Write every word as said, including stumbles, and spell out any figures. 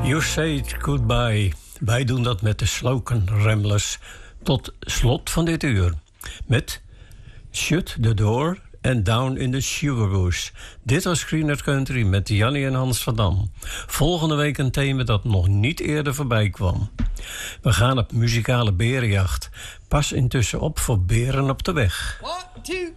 You Say It Goodbye. Wij doen dat met de Sloken Ramblers tot slot van dit uur. Met Shut the Door en Down in the Sugarbush. Dit was Greener Country met Jannie en Hans van Dam. Volgende week een thema dat nog niet eerder voorbij kwam. We gaan op muzikale berenjacht. Pas intussen op voor beren op de weg. One, two.